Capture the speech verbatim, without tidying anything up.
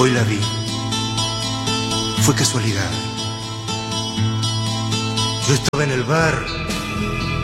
Hoy la vi. Fue casualidad. Yo estaba en el bar